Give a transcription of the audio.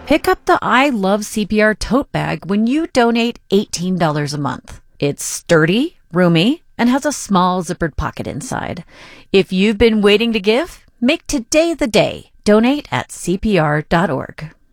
Pick up the I Love CPR tote bag when you donate $18 a month. It's sturdy, roomy, and has a small zippered pocket inside. If you've been waiting to give, make today the day. Donate at CPR.org.